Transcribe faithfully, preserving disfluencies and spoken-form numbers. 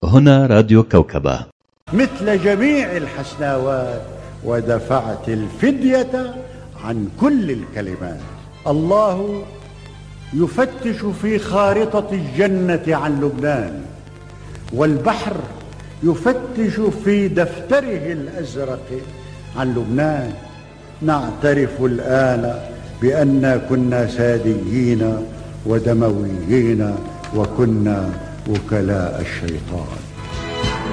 هنا راديو كوكبة. مثل جميع الحسناوات ودفعت الفدية عن كل الكلمات. الله يفتش في خارطة الجنة عن لبنان، والبحر يفتش في دفتره الأزرق عن لبنان. نعترف الآن بأننا كنا ساديين ودمويين وكنا وكلاء الشيطان.